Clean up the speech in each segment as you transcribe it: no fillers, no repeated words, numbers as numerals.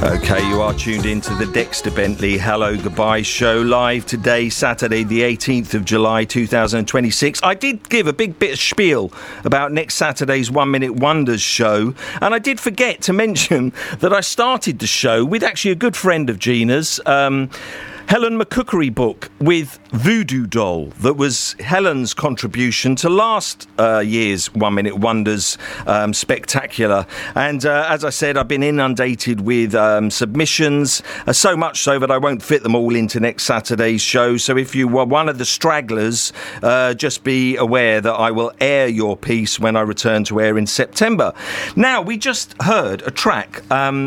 Okay, you are tuned into the Dexter Bentley Hello Goodbye show, live today, Saturday the 18th of July 2026. I did give a big bit of spiel about next Saturday's 1 Minute Wonders show, and I did forget to mention that I started the show with actually a good friend of Gina's, Helen McCookery book with Voodoo Doll. That was Helen's contribution to last year's 1 Minute Wonders spectacular. And as I said, I've been inundated with submissions, so much so that I won't fit them all into next Saturday's show. So if you were one of the stragglers, just be aware that I will air your piece when I return to air in September. Now, we just heard a track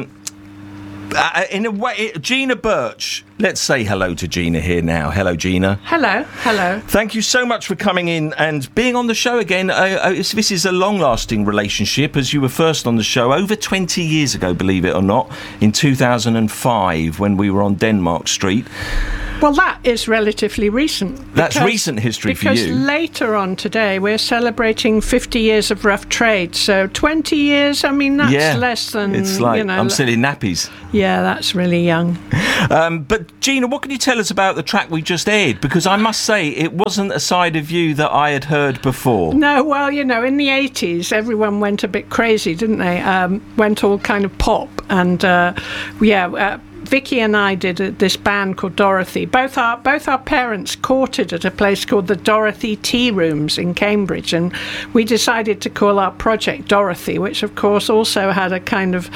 in a way, Gina Birch. Let's say hello to Gina here now. Hello, Gina. Hello. Thank you so much for coming in and being on the show again. This is a long-lasting relationship, as you were first on the show over 20 years ago, believe it or not, in 2005 when we were on Denmark Street. Well, that is relatively recent. That's recent history for you. Because later on today, we're celebrating 50 years of Rough Trade. So 20 years, I mean, that's less than, it's like, I'm still in nappies. Yeah, that's really young. But, Gina, what can you tell us about the track we just aired? Because I must say, it wasn't a side of you that I had heard before. No, well, in the 80s, everyone went a bit crazy, didn't they? Went all kind of pop. And, Vicky and I did this band called Dorothy. Both our parents courted at a place called the Dorothy Tea Rooms in Cambridge, and we decided to call our project Dorothy, which of course also had a kind of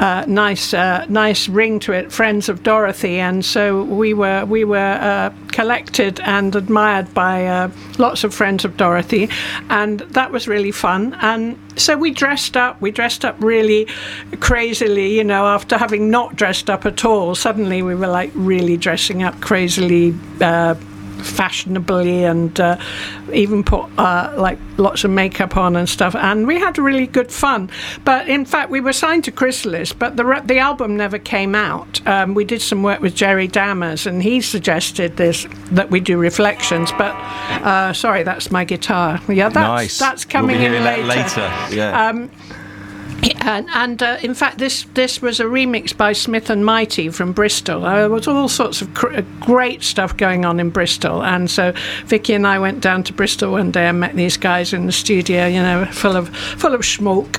nice ring to it, Friends of Dorothy. And so we were collected and admired by lots of Friends of Dorothy, and that was really fun. And so we dressed up really crazily, after having not dressed up at all. Suddenly we were like really dressing up crazily, fashionably, and even put like lots of makeup on and stuff, and we had really good fun. But in fact, we were signed to Chrysalis, but the album never came out. We did some work with Jerry Dammers, and he suggested that we do Reflections. But sorry, that's my guitar. Yeah, that's coming we'll be in later. Yeah. And in fact, this was a remix by Smith and Mighty from Bristol. There was all sorts of great stuff going on in Bristol, and so Vicky and I went down to Bristol one day and met these guys in the studio, full of schmuck.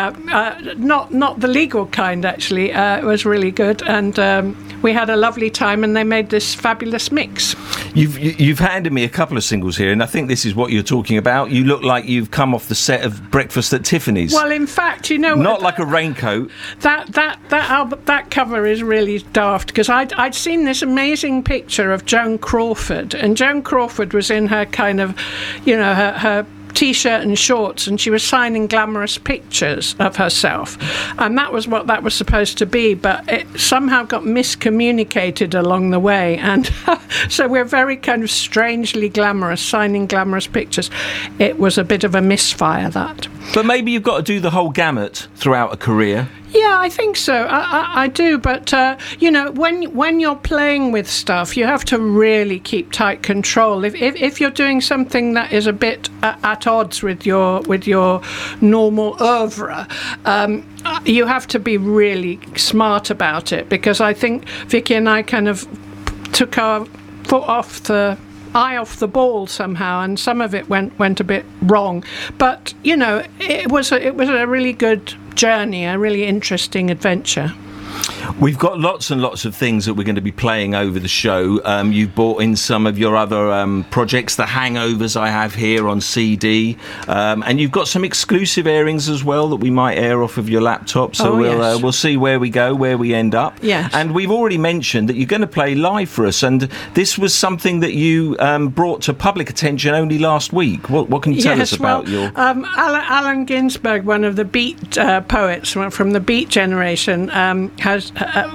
Not the legal kind, actually. It was really good, and we had a lovely time, and they made this fabulous mix. You've handed me a couple of singles here, and I think this is what you're talking about. You look like you've come off the set of Breakfast at Tiffany's. Well, in fact, not like a raincoat. That album, that cover is really daft, because I'd seen this amazing picture of Joan Crawford, and Joan Crawford was in her kind of, her T-shirt and shorts, and she was signing glamorous pictures of herself, and that was what that was supposed to be, but it somehow got miscommunicated along the way, and so we're very kind of strangely glamorous, signing glamorous pictures. It was a bit of a misfire, that. But maybe you've got to do the whole gamut throughout a career. Yeah, I think so. I do, but when you're playing with stuff, you have to really keep tight control. If you're doing something that is a bit at odds with your normal oeuvre, you have to be really smart about it, because I think Vicky and I kind of took our foot off the eye off the ball somehow, and some of it went a bit wrong. But it was a really good journey, a really interesting adventure. We've got lots and lots of things that we're going to be playing over the show. You've brought in some of your other projects, The Hangovers I have here on CD, and you've got some exclusive airings as well that we might air off of your laptop, so we'll see where we go, where we end up. Yes. And we've already mentioned that you're going to play live for us, and this was something that you brought to public attention only last week. What can you tell us about your... Allen Ginsberg, one of the Beat poets from the Beat generation, has...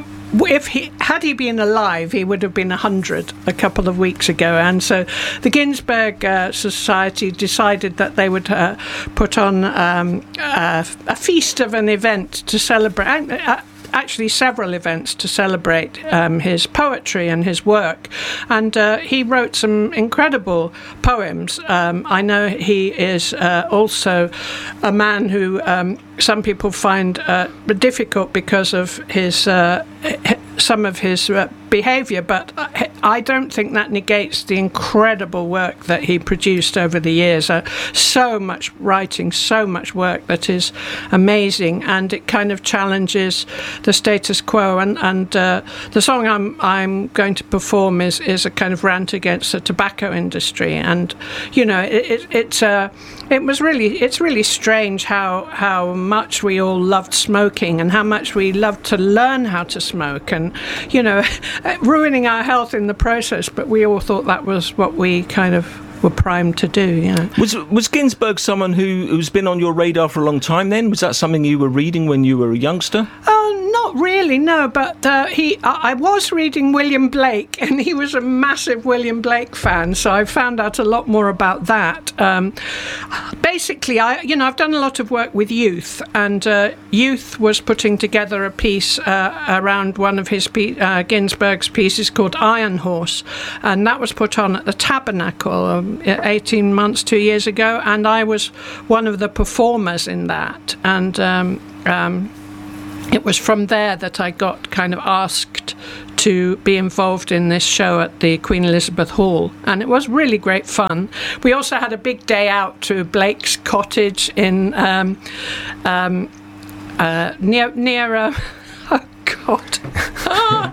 had he been alive, he would have been 100 a couple of weeks ago, and so the Ginsberg Society decided that they would put on a feast of an event to celebrate. actually several events to celebrate his poetry and his work. And he wrote some incredible poems. I know he is also a man who some people find difficult because of his some of his behaviour, but I don't think that negates the incredible work that he produced over the years. So much writing, so much work that is amazing, and it kind of challenges the status quo. And the song I'm going to perform is a kind of rant against the tobacco industry. And you know, it's really strange how much we all loved smoking and how much we loved to learn how to smoke, and you know, ruining our health in the process, but we all thought that was what we kind of were primed to do. Yeah. Was Ginsberg someone who's been on your radar for a long time then? Was that something you were reading when you were a youngster? Not really, no, but I was reading William Blake, and he was a massive William Blake fan, so I found out a lot more about that. Basically, I've done a lot of work with Youth, and Youth was putting together a piece around one of his Ginsberg's pieces called Iron Horse, and that was put on at the Tabernacle 18 months, 2 years ago, and I was one of the performers in that, and it was from there that I got kind of asked to be involved in this show at the Queen Elizabeth Hall, and it was really great fun. We also had a big day out to Blake's cottage in near oh God.